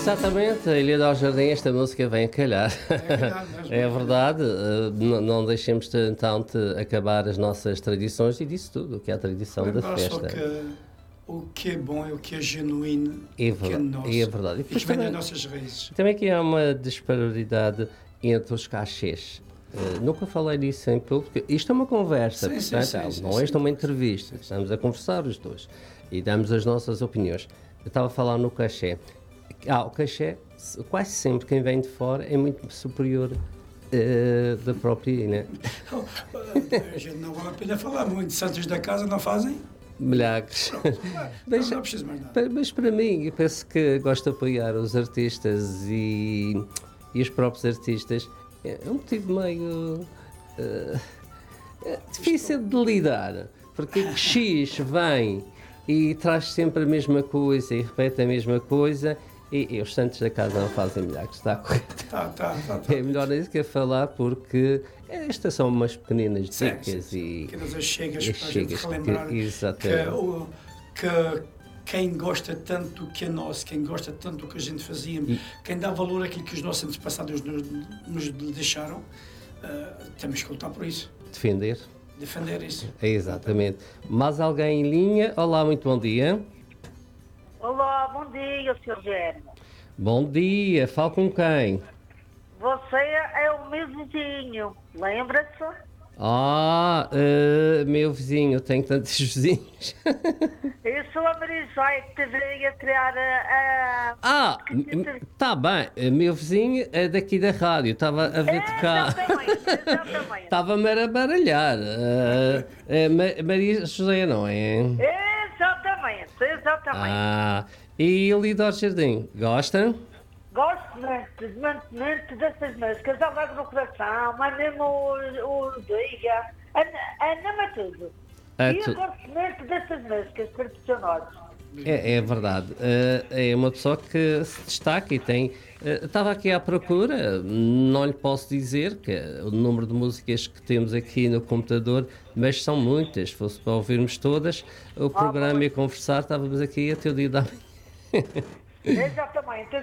Exatamente, a Ilha do Jardim, esta música vem a calhar. É verdade, não deixemos então de acabar as nossas tradições e disso tudo, que é a tradição da festa. O que é bom é o que é genuíno, é que é nosso, é verdade. E que vem das nossas raízes. Também aqui há uma disparidade entre os cachês. Nunca falei disso em público. Isto é uma conversa, portanto, não é uma entrevista. Estamos a conversar os dois e damos as nossas opiniões. Eu estava a falar no cachê. O cachê, quase sempre quem vem de fora é muito superior da própria ilha. A gente não vale a pena falar muito. Santos da casa não fazem milagres. Não preciso mais nada. Mas para mim, eu penso que gosto de apoiar os artistas e os próprios artistas. É um motivo meio difícil de lidar, porque X vem e traz sempre a mesma coisa e repete a mesma coisa e os santos da casa não fazem milagres, está correto? Tá. É melhor isso que a falar, porque estas são umas pequenas dicas e pequenas chegas para a gente relembrar que quem gosta tanto do que é nosso, quem gosta tanto do que a gente fazia, quem dá valor àquilo que os nossos antepassados nos deixaram, temos que lutar por isso. Defender isso. Exatamente. Mais alguém em linha? Olá, muito bom dia. Olá, bom dia, Sr. Germo. Bom dia, falo com quem? Você é o meu vizinho, lembra-se? Meu vizinho, tenho tantos vizinhos. Eu sou a Marisai que te veio a criar a... Tá bem, meu vizinho é daqui da rádio, estava a ver tocar. Exatamente. Estava-me a baralhar. Maria José, não é? Exatamente. E ali do Jardim, gosta? Gosto muito dessas músicas, Alegre no Coração, Anima o Dia, Anima tudo. Eu gosto muito dessas músicas tradicionais. É verdade. É uma pessoa que se destaca e tem... Estava aqui à procura, não lhe posso dizer que o número de músicas que temos aqui no computador, mas são muitas. Se fosse para ouvirmos todas, o programa e conversar, estávamos aqui até o dia da manhã. Exatamente.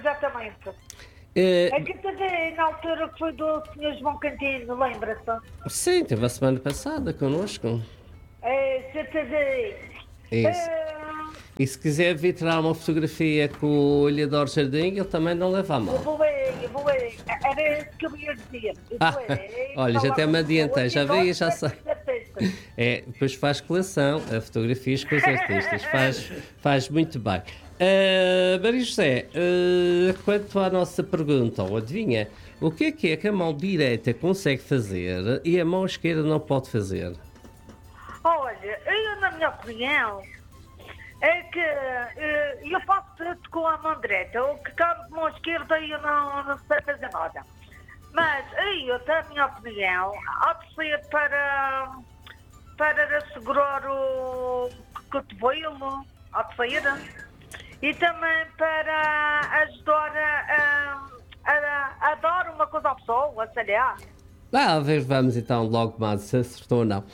É que teve na altura que foi do Sr. João Cantino, lembra-se? Sim, teve a semana passada connosco. Você teve... E se quiser vir tirar uma fotografia com o olhador Jardim, ele também não leva a mão. Eu vou ir. Era isso que eu ia dizer. Olha, já até me adiantei, já vi e já sei. Depois faz coleção, a fotografias com os artistas, faz muito bem. Maria José, quanto à nossa pergunta, ou adivinha, o que é que a mão direita consegue fazer e a mão esquerda não pode fazer? Olha, eu, na minha opinião, é que eu faço tudo com a mão direita. O que cabe com a mão esquerda eu não sei fazer nada. Mas eu, na minha opinião, há de ser para assegurar o cotovelo, há de ser, e também para ajudar a dar uma coisa à pessoa, sei lá. Vamos então logo mais se acertou ou não.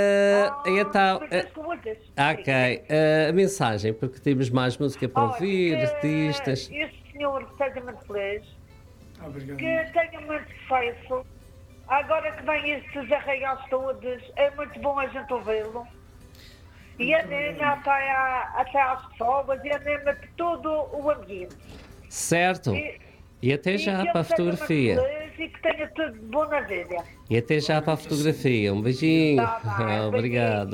A mensagem, porque temos mais música para ouvir, artistas. Este senhor que seja muito feliz, obrigado. Que tenha muito sucesso. Agora que vem estes arraiais todos, é muito bom a gente ouvi-lo. E anima até às pessoas, e anima todo o ambiente. Certo. E até já para a fotografia. E que tenha tudo bom na vida. E até já para a fotografia. Um beijinho. Obrigado.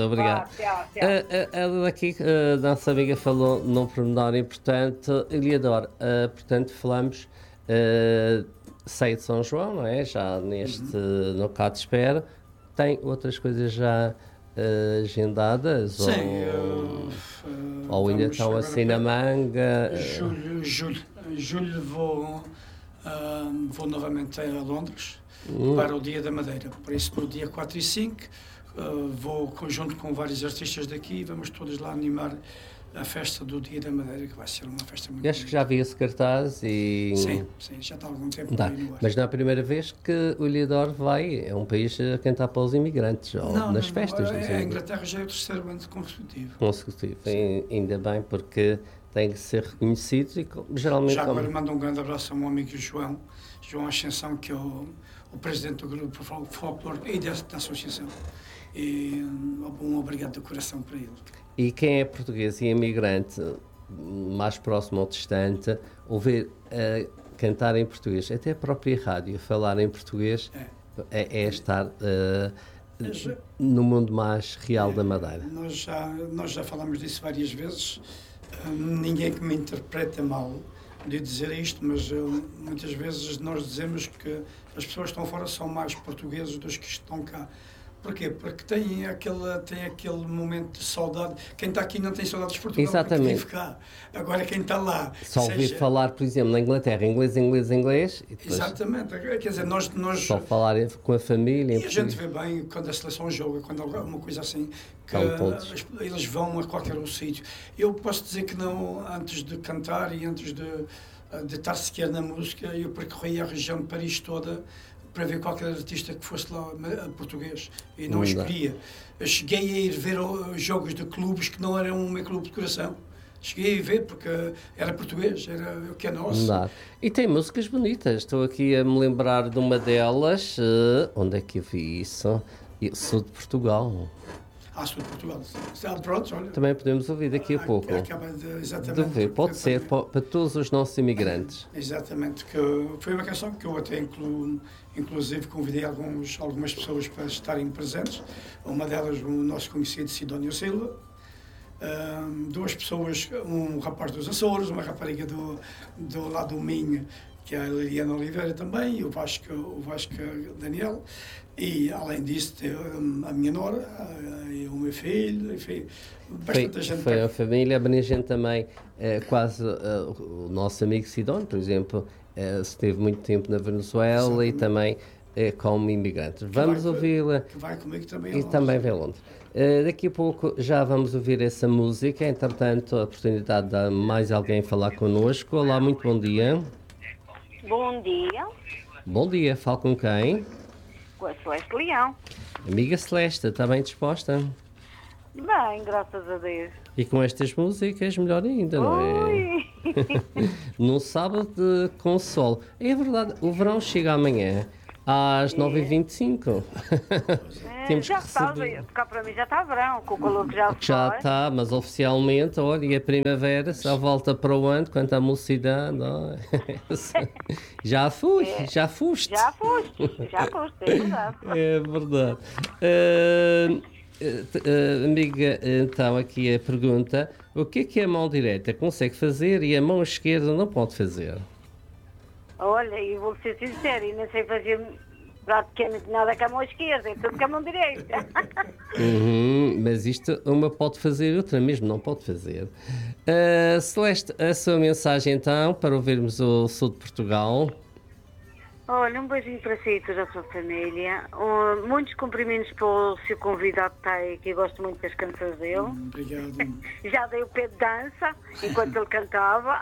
Aqui a nossa amiga falou num pormenor importante. Eliador, portanto, falamos Ceia de São João, não é? Já no cá de espera. Tem outras coisas já agendadas? Sim. Ou ainda estão assim na manga? Julho vou novamente a Londres para o Dia da Madeira. Por isso, no dia 4 e 5, vou junto com vários artistas daqui e vamos todos lá animar a festa do Dia da Madeira, que vai ser uma festa muito acho que já vi esse cartaz e... Sim, já está há algum tempo aí no ar. Mas não é a primeira vez que o Ilhador vai, é um país a cantar para os imigrantes, ou nas festas. A Inglaterra já é o terceiro ano consecutivo. Ainda bem, porque têm que ser reconhecidos e geralmente... Já agora mando um grande abraço ao meu amigo João Ascensão, que é o presidente do grupo Folclore e da associação. E um obrigado do coração para ele. E quem é português e imigrante, mais próximo ou distante, ouvir cantar em português, até a própria rádio, falar em português, é estar no mundo mais real da Madeira. Nós já falamos disso várias vezes. Ninguém que me interpreta mal de dizer isto, mas muitas vezes nós dizemos que as pessoas que estão fora são mais portugueses dos que estão cá. Porquê? Porque tem aquele momento de saudade. Quem está aqui não tem saudades de Portugal. Exatamente. Porque vive cá. Agora quem está lá... Só ouvir falar, por exemplo, na Inglaterra, inglês. E depois exatamente. Quer dizer, nós... Só falar com a família... E a gente vê bem quando a seleção joga, quando há uma coisa assim, que eles vão a qualquer outro sítio. Eu posso dizer que não, antes de cantar e antes de estar sequer na música, eu percorri a região de Paris toda para ver qualquer artista que fosse lá português, e não escolhia. Eu cheguei a ir ver jogos de clubes que não eram o meu clube de coração. Cheguei a ver porque era português, era o que é nosso. E tem músicas bonitas. Estou aqui a me lembrar de uma delas. Onde é que eu vi isso? Sul de Portugal. Sul de Portugal. Pronto, olha. Também podemos ouvir daqui a pouco. Exatamente. De ver. Pode ser para todos os nossos imigrantes. Exatamente. Que foi uma canção que eu até inclusive convidei algumas pessoas para estarem presentes. Uma delas, o nosso conhecido Sidónio Silva. Duas pessoas, um rapaz dos Açores, uma rapariga do lado do Minho, que é a Liliana Oliveira também, e o Vasco Daniel, e além disso a minha nora e o meu filho, enfim, bastante gente. Foi a família abrangente também, quase o nosso amigo Sidónio, por exemplo, esteve muito tempo na Venezuela. Exatamente. E também como imigrante. Vamos ouvi-la. Que vai comigo também. E também vem Londres. Daqui a pouco já vamos ouvir essa música. Entretanto, a oportunidade de mais alguém falar connosco. Olá, muito bom dia. Bom dia. Bom dia, falo com quem? Com a Celeste Leão. Amiga Celeste, está bem disposta? Bem, graças a Deus. E com estas músicas, melhor ainda, não é? Num sábado de consolo. É verdade, o verão chega amanhã às 9h25. Temos já está, cá para mim já está verão, com o calor que já já está, mas oficialmente, olha, e a primavera só volta para o ano, quanto à mocidade. Já foste. Já foste, é verdade. É verdade. Amiga, então aqui a pergunta: o que a mão direita consegue fazer e a mão esquerda não pode fazer? Olha, e vou ser sincera, e nem sei fazer praticamente nada com a mão esquerda, é tudo com a mão direita. Mas isto uma pode fazer, outra mesmo não pode fazer. Celeste, a sua mensagem então para ouvirmos o sul de Portugal. Olha, um beijinho para si e toda a sua família. Muitos cumprimentos para o seu convidado que está aí, que eu gosto muito das canções dele. Obrigado. Já dei o pé de dança enquanto ele cantava.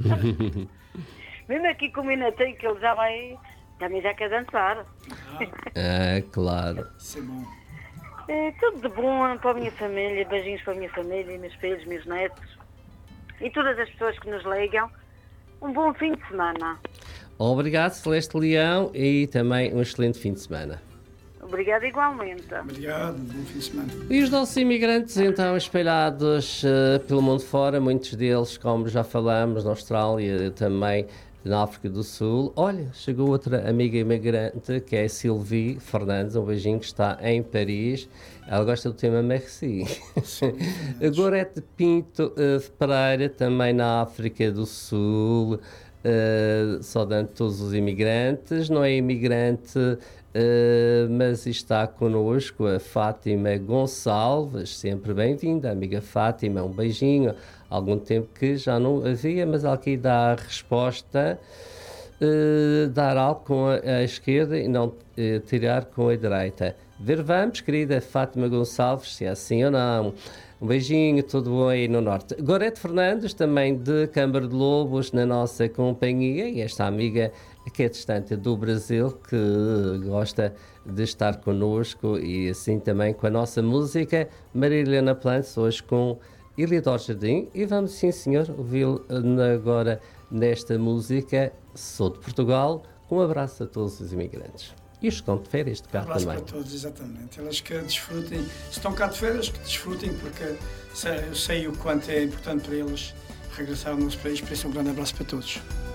Mesmo aqui com o Minatinho, que ele também já quer dançar. Claro. Isso é bom. Tudo de bom para a minha família, beijinhos para a minha família, meus filhos, meus netos e todas as pessoas que nos ligam. Um bom fim de semana. Obrigado, Celeste Leão, e também um excelente fim de semana. Obrigada igualmente. Obrigado, bom fim de semana. E os nossos imigrantes, então, espalhados pelo mundo fora, muitos deles, como já falamos, na Austrália, também na África do Sul. Olha, chegou outra amiga imigrante, que é a Sylvie Fernandes, um beijinho, que está em Paris. Ela gosta do tema Merci. Gorete Pinto Pereira, também na África do Sul, saudando todos os imigrantes. Não é imigrante, mas está connosco a Fátima Gonçalves, sempre bem-vinda, amiga Fátima, um beijinho. Há algum tempo que já não havia, mas ela aqui dá a resposta: dar algo com a esquerda e não tirar com a direita. Ver vamos, querida Fátima Gonçalves, se é assim ou não. Um beijinho, tudo bom aí no Norte. Gorete Fernandes, também de Câmara de Lobos, na nossa companhia, e esta amiga que é distante do Brasil, que gosta de estar connosco e assim também com a nossa música. Maria Helena Plantes, hoje com Eliodoro Jardim, e vamos, sim senhor, ouvi-lo agora nesta música Sou de Portugal. Um abraço a todos os imigrantes. E os que estão de férias de cá também. Um abraço para todos, exatamente. Eles que desfrutem, se estão cá de férias, que desfrutem, porque eu sei o quanto é importante para eles regressar ao nosso país. Por isso, um grande abraço para todos.